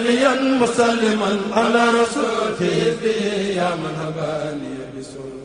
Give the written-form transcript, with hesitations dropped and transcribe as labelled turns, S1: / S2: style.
S1: مسلما على رسول في يا من هباني بسر